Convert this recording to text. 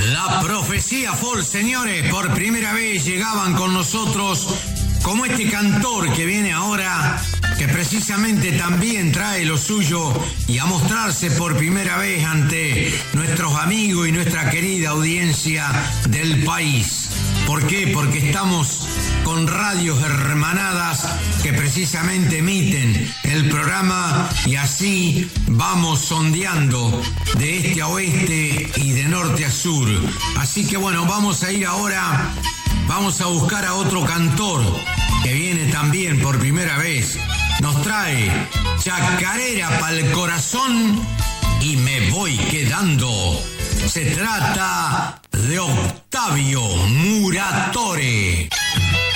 La profecía full, señores, por primera vez llegaban con nosotros como este cantor que viene ahora, que precisamente también trae lo suyo y a mostrarse por primera vez ante nuestros amigos y nuestra querida audiencia del país. ¿Por qué? Porque estamos con radios hermanadas que precisamente emiten el programa y así vamos sondeando de este a oeste y de norte a sur. Así que bueno, vamos a ir ahora, vamos a buscar a otro cantor que viene también por primera vez. Nos trae Chacarera pa'l corazón y me voy quedando. Se trata de Octavio Muratore.